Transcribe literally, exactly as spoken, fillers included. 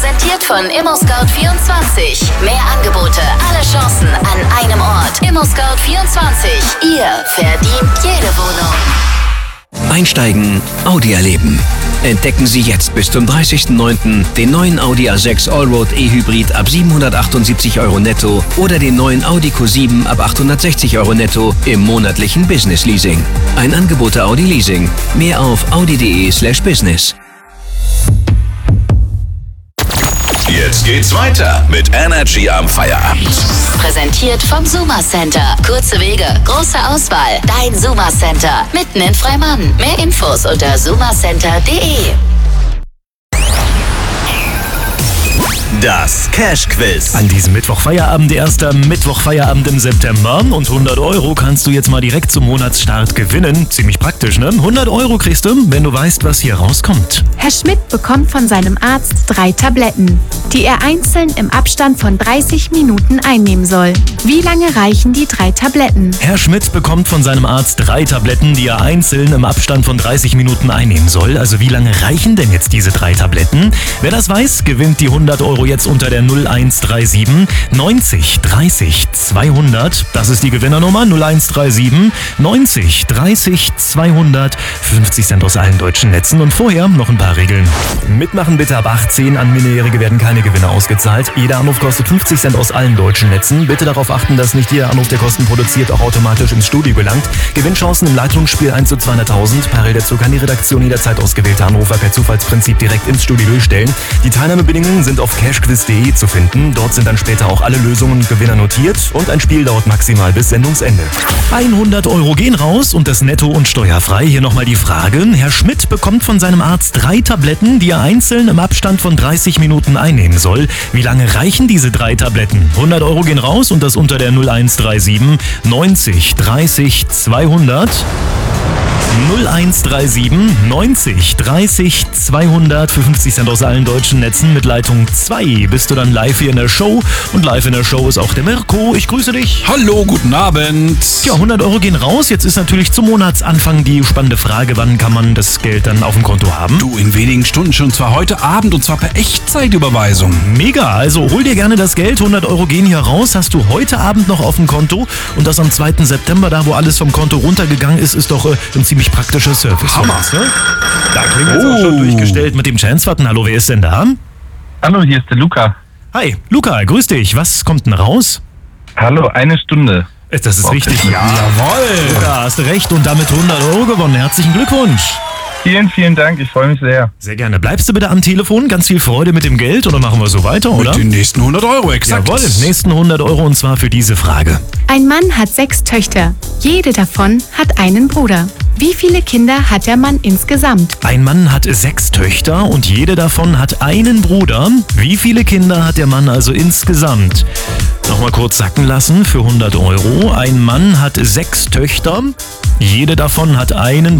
Präsentiert von ImmoScout vierundzwanzig. Mehr Angebote, alle Chancen an einem Ort. ImmoScout vierundzwanzig. Ihr verdient jede Wohnung. Einsteigen, Audi erleben. Entdecken Sie jetzt bis zum dreißigsten neunten den neuen Audi A sechs Allroad E-Hybrid ab siebenhundertachtundsiebzig Euro netto oder den neuen Audi Q sieben ab achthundertsechzig Euro netto im monatlichen Business Leasing. Ein Angebot der Audi Leasing. Mehr auf audi.de slash business. Jetzt geht's weiter mit Energy am Feierabend. Präsentiert vom Suma Center. Kurze Wege, große Auswahl. Dein Suma Center. Mitten in Freimann. Mehr Infos unter sumacenter punkt de. Das Cash-Quiz. An diesem Mittwoch-Feierabend, erster Mittwoch-Feierabend im September. Und hundert Euro kannst du jetzt mal direkt zum Monatsstart gewinnen. Ziemlich praktisch, ne? hundert Euro kriegst du, wenn du weißt, was hier rauskommt. Herr Schmidt bekommt von seinem Arzt drei Tabletten, die er einzeln im Abstand von dreißig Minuten einnehmen soll. Wie lange reichen die drei Tabletten? Herr Schmidt bekommt von seinem Arzt drei Tabletten, die er einzeln im Abstand von dreißig Minuten einnehmen soll. Also wie lange reichen denn jetzt diese drei Tabletten? Wer das weiß, gewinnt die hundert Euro jetzt unter der null eins drei sieben neunzig dreißig zweihundert. Das ist die Gewinnernummer null eins drei sieben neunzig dreißig zweihundert. fünfzig Cent aus allen deutschen Netzen. Und vorher noch ein paar Regeln. Mitmachen bitte ab achtzehn. An Minderjährige werden keine Gewinne ausgezahlt. Jeder Anruf kostet fünfzig Cent aus allen deutschen Netzen. Bitte darauf achten, dass nicht jeder Anruf, der Kosten produziert, auch automatisch ins Studio gelangt. Gewinnchancen im Leitungsspiel eins zu zweihunderttausend. Parallel dazu kann die Redaktion jederzeit ausgewählte Anrufer per Zufallsprinzip direkt ins Studio durchstellen. Die Teilnahmebedingungen sind auf cash quiz punkt de zu finden. Dort sind dann später auch alle Lösungen und Gewinner notiert und ein Spiel dauert maximal bis Sendungsende. hundert Euro gehen raus und das netto und steuerfrei. Hier nochmal die Frage. Herr Schmidt bekommt von seinem Arzt drei Tabletten, die er einzeln im Abstand von dreißig Minuten einnehmen soll. Wie lange reichen diese drei Tabletten? hundert Euro gehen raus und das unter der null eins drei sieben neunzig dreißig zweihundert. null eins drei sieben neunzig dreißig zweihundert für fünfzig Cent aus allen deutschen Netzen. Mit Leitung zwei bist du dann live hier in der Show. Und live in der Show ist auch der Mirko. Ich grüße dich. Hallo, guten Abend. Ja, hundert Euro gehen raus. Jetzt ist natürlich zum Monatsanfang die spannende Frage, wann kann man das Geld dann auf dem Konto haben? Du, in wenigen Stunden schon, und zwar heute Abend und zwar per Echtzeitüberweisung. Mega, also hol dir gerne das Geld. hundert Euro gehen hier raus. Hast du heute Abend noch auf dem Konto und das am zweiten September, da wo alles vom Konto runtergegangen ist, ist doch äh, ein ziemlich praktischer Service. Hammer. Ne? Da klingelt es auch schon durchgestellt mit dem Chance-Button. Hallo, wer ist denn da? Hallo, hier ist der Luca. Hi, Luca, grüß dich. Was kommt denn raus? Hallo, eine Stunde. Das ist Okay. richtig. Jawohl. Luca, hast du recht und damit hundert Euro gewonnen. Herzlichen Glückwunsch. Vielen, vielen Dank, ich freue mich sehr. Sehr gerne. Bleibst du bitte am Telefon? Ganz viel Freude mit dem Geld oder machen wir so weiter, oder? Mit den nächsten hundert Euro, exakt. Jawohl, nächsten hundert Euro und zwar für diese Frage. Ein Mann hat sechs Töchter. Jede davon hat einen Bruder. Wie viele Kinder hat der Mann insgesamt? Ein Mann hat sechs Töchter und jede davon hat einen Bruder. Wie viele Kinder hat der Mann also insgesamt? Nochmal kurz sacken lassen für hundert Euro. Ein Mann hat sechs Töchter. Jede davon hat einen